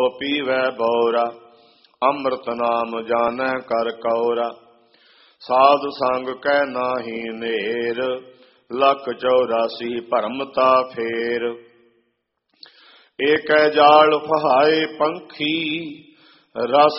ਪੀਵੈ ਬੋਰਾ, ਅੰਮ੍ਰਿਤ ਨਾਮ ਜਾਣੈ ਕਰ ਕੌਰਾ। ਸਾਧ ਸੰਗ ਕਹਿ ਨਾਹੀ ਨੇਰ, ਲੱਖ 84 ਭਰਮਤਾ ਫੇਰ। ਏਕੈ ਜਾਲ ਫਹਾਏ ਪੰਖੀ, ਰਸ